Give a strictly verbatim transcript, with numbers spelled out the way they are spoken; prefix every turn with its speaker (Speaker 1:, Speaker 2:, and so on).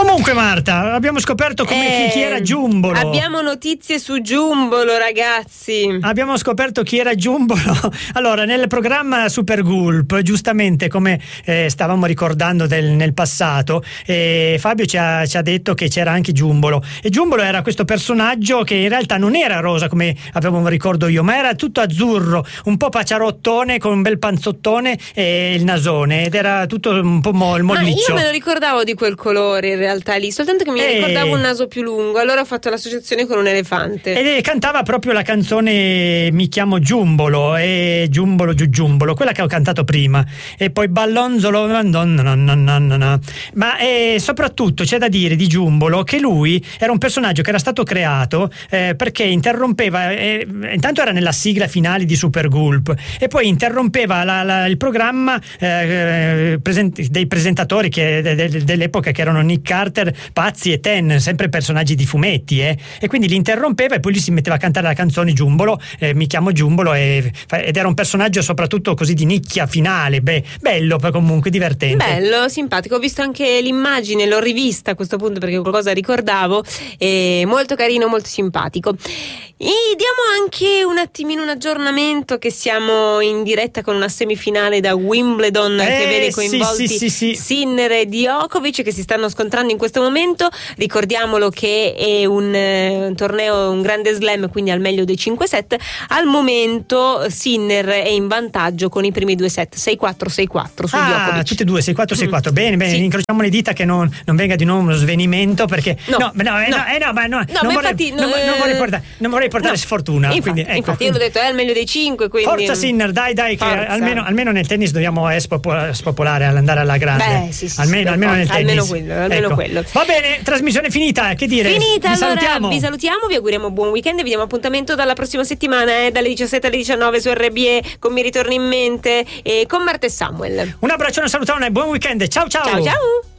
Speaker 1: Comunque Marta, abbiamo scoperto come
Speaker 2: Eh,
Speaker 1: chi, chi era Giumbolo.
Speaker 2: Abbiamo notizie su Giumbolo, ragazzi.
Speaker 1: Abbiamo scoperto chi era Giumbolo. Allora, nel programma Super Gulp, giustamente come eh, stavamo ricordando del, nel passato, eh, Fabio ci ha, ci ha detto che c'era anche Giumbolo. E Giumbolo era questo personaggio che in realtà non era rosa come avevo un ricordo io, ma era tutto azzurro, un po' paciarottone con un bel panzottone e il nasone, ed era tutto un po' mol, molliccio.
Speaker 2: Ma io me lo ricordavo di quel colore in realtà lì, soltanto che mi
Speaker 1: Eh.
Speaker 2: ricordavo un naso più lungo, allora ho fatto l'associazione con un elefante.
Speaker 1: Ed eh, cantava proprio la canzone Mi chiamo Giumbolo, e Giumbolo giù Giumbolo, quella che ho cantato prima, e poi Ballonzolo, no, no, no, no, no, no. Ma eh, soprattutto c'è da dire di Giumbolo che lui era un personaggio che era stato creato eh, perché interrompeva, eh, intanto era nella sigla finale di Super Gulp, e poi interrompeva la, la, il programma eh, present- dei presentatori che, de, de, dell'epoca, che erano Nick Carter, Pazzi e Ten, sempre personaggi di fumetti, eh? E quindi li interrompeva e poi lui si metteva a cantare la canzone Giumbolo, eh, Mi chiamo Giumbolo, e, ed era un personaggio soprattutto così di nicchia finale, beh, bello comunque, divertente.
Speaker 2: Bello, simpatico, ho visto anche l'immagine, l'ho rivista a questo punto perché qualcosa ricordavo, e molto carino, molto simpatico. E diamo anche un attimino un aggiornamento che siamo in diretta con una semifinale da Wimbledon
Speaker 1: Eh,
Speaker 2: che vede
Speaker 1: sì,
Speaker 2: coinvolti
Speaker 1: sì, sì, sì.
Speaker 2: Sinner e Djokovic, che si stanno scontrando in questo momento. Ricordiamolo che è un, eh, un torneo, un grande slam, quindi al meglio dei cinque set. Al momento Sinner è in vantaggio con i primi due set, sei quattro sei quattro su
Speaker 1: Ah,
Speaker 2: Djokovic.
Speaker 1: tutte e due, sei quattro sei quattro. Bene, bene,
Speaker 2: Sì.
Speaker 1: incrociamo le dita che non, non venga di nuovo uno svenimento, perché
Speaker 2: No,
Speaker 1: no, no, eh,
Speaker 2: no.
Speaker 1: no, eh, no, ma no,
Speaker 2: No,
Speaker 1: non,
Speaker 2: ma
Speaker 1: vorrei,
Speaker 2: infatti,
Speaker 1: non,
Speaker 2: no,
Speaker 1: non vorrei portare, non vorrei portare
Speaker 2: no.
Speaker 1: sfortuna.
Speaker 2: Infatti,
Speaker 1: quindi, ecco,
Speaker 2: infatti io l'ho detto, è al meglio dei cinque, quindi
Speaker 1: Forza Sinner, dai, dai, che
Speaker 2: Forza.
Speaker 1: almeno, almeno nel tennis dobbiamo eh, spopo- spopolare, andare alla grande.
Speaker 2: Beh, sì, sì,
Speaker 1: almeno,
Speaker 2: sì,
Speaker 1: almeno
Speaker 2: per
Speaker 1: nel
Speaker 2: forza,
Speaker 1: tennis.
Speaker 2: almeno quello, almeno
Speaker 1: Ecco.
Speaker 2: quello.
Speaker 1: Va bene, trasmissione finita, che dire?
Speaker 2: Finita,
Speaker 1: Vi
Speaker 2: allora
Speaker 1: salutiamo.
Speaker 2: vi salutiamo, vi auguriamo buon weekend e vi diamo appuntamento dalla prossima settimana, eh, dalle diciassette alle diciannove su R B E con Mi ritorni in mente e con Marta e Samuel.
Speaker 1: Un abbraccione, un salutone, buon weekend, ciao ciao.
Speaker 2: Ciao ciao.